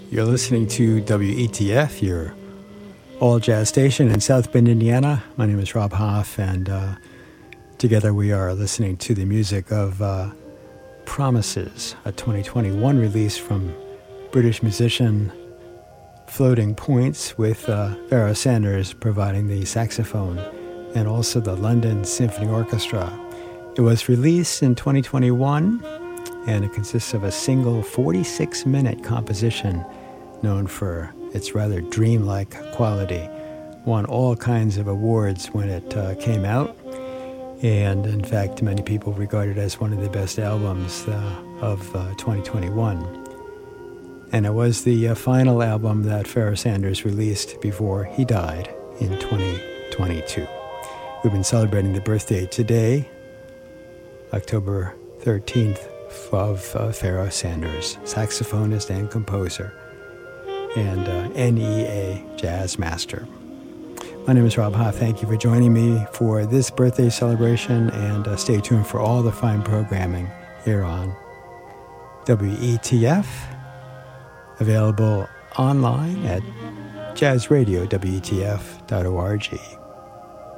You're listening to WETF, your all-jazz station in South Bend, Indiana. My name is Rob Hoff, and together we are listening to the music of Promises, a 2021 release from British musician Floating Points, with Pharoah Sanders providing the saxophone, and also the London Symphony Orchestra. It was released in 2021, and it consists of a single 46-minute composition known for its rather dreamlike quality. Won all kinds of awards when it came out, and in fact many people regard it as one of the best albums of 2021. And it was the final album that Pharoah Sanders released before he died in 2022. We've been celebrating the birthday today, October 13th, of Pharoah Sanders, saxophonist and composer, and NEA jazz master. My name is Rob Hoff. Thank you for joining me for this birthday celebration, and stay tuned for all the fine programming here on WETF, available online at jazzradiowetf.org.